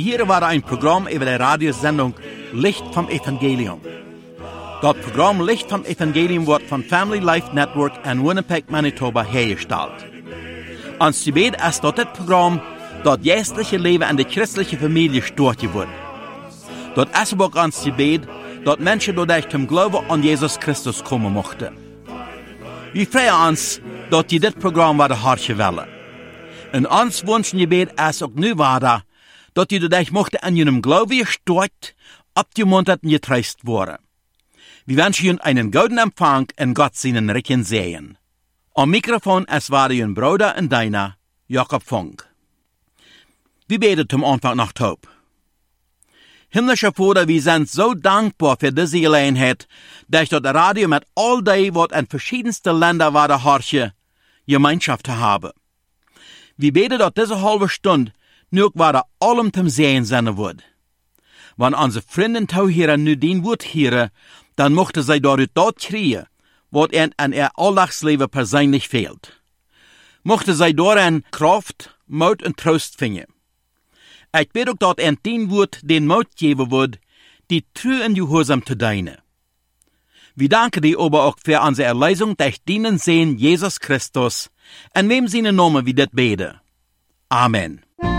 hier war ein Programm über die Radiosendung Licht vom Evangelium. Das Programm Licht vom Evangelium wird von Family Life Network in Winnipeg, Manitoba hergestellt. Ons gebed ist dat dit Programm dat geestliche Leben in der christlichen Familie steuert wird. Dat ist aber auch ons gebed dat Menschen dadurch zum Glauben an Jesus Christus kommen mochten. Wir freuen uns, dat die dit Programm werden hartje willen. En ons wünschen gebed ist auch nu wahr, dat die dadurch mochten an jenem Glauben gesteuert, abgemuntert und getröst worden. Wir wünschen Ihnen einen guten Empfang und Gott seinen Recken sehen. Am Mikrofon es war Ihr Bruder und deiner, Jakob Funk. Wir beten zum Anfang nach Taub. Himmlischer Vater, wir sind so dankbar für diese Gelegenheit, dass das Radio mit all dem, was in verschiedensten Ländern war, der Harche, Gemeinschaft haben. Wir beten, dass diese halbe Stunde nur war allem zum Sehen sein wird. Wenn unsere Freunde hier nu den Wort hören, dann mochte sie dort kriegen, was ihnen an ihr Alltagsleben persönlich fehlt. Mochte sie darin Kraft, Mut und Trost finden. Ich bete auch, dass ihnen den Wort den Mut geben wird, die treu und gehorsam zu dienen. Wir danken dir aber auch für unsere Erlösung durch dienen sehen Jesus Christus, in wem seine Namen wir das beten. Amen.